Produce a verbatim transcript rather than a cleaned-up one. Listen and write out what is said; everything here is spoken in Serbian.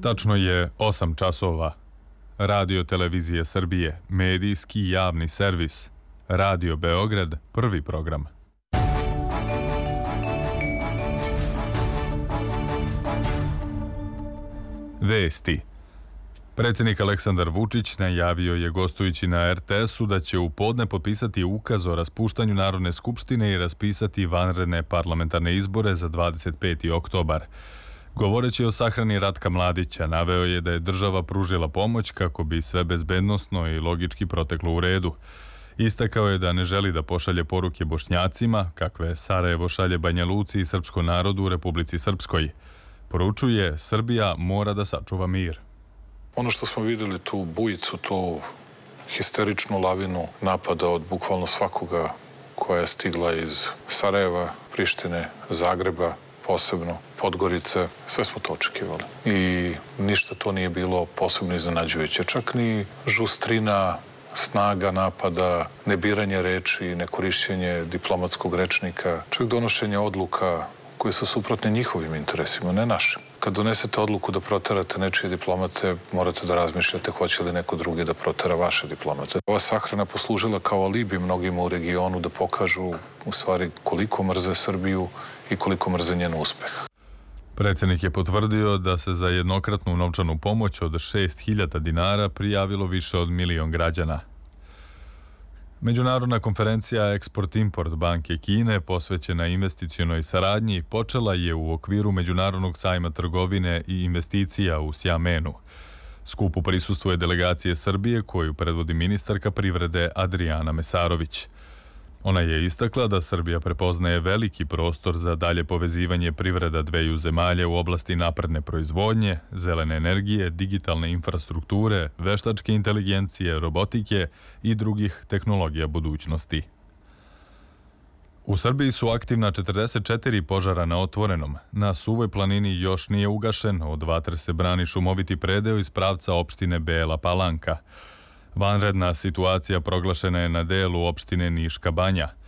Tačno je osam časova. Radio Televizije Srbije, medijski javni servis. Radio Beograd, prvi program. Vesti. Predsjednik Aleksandar Vučić najavio je gostujući na er te es-u da će u podne potpisati ukaz o raspuštanju Narodne skupštine i raspisati vanredne parlamentarne izbore za dvadeset peti oktobar. Govoreći o sahrani Ratka Mladića, naveo je da je država pružila pomoć kako bi sve bezbednosno i logički proteklo u redu. Istakao je da ne želi da pošalje poruke Bošnjacima, kakve Sarajevo šalje Banja Luci i srpskom narodu u Republici Srpskoj. Poručuje, Srbija mora da sačuva mir. Ono što smo vidjeli, tu bujicu, tu histeričnu lavinu napada od bukvalno svakoga koja je stigla iz Sarajeva, Prištine, Zagreba, posebno Podgorice, sve smo to očekivali. I ništa to nije bilo posebno iznenađujuće. Čak ni žustrina, snaga napada, nebiranje reči, nekorišćenje diplomatskog rečnika, čak donošenje odluka koje su suprotne njihovim interesima, ne našim. Kad donesete odluku da proterate nečije diplomate, morate da razmišljate hoće li neko drugi da protera vaše diplomate. Ova sahrana poslužila kao alibi mnogima u regionu da pokažu u stvari koliko mrze Srbiju i koliko mrze njen uspeh. Predsjednik je potvrdio da se za jednokratnu novčanu pomoć od šest hiljada dinara prijavilo više od milion građana. Međunarodna konferencija Eksport-Import Banke Kine posvećena investicionoj saradnji počela je u okviru Međunarodnog sajma trgovine i investicija u Sjamenu. Skupu prisustvuje delegacije Srbije koju predvodi ministarka privrede Adrijana Mesarović. Ona je istakla da Srbija prepoznaje veliki prostor za dalje povezivanje privreda dveju zemalja u oblasti napredne proizvodnje, zelene energije, digitalne infrastrukture, veštačke inteligencije, robotike i drugih tehnologija budućnosti. U Srbiji su aktivna četrdeset četiri požara na otvorenom. Na Suvoj planini još nije ugašen, od vatre se brani šumoviti predeo iz pravca opštine Bela Palanka. Vanredna situacija proglašena je na delu opštine Niška Banja.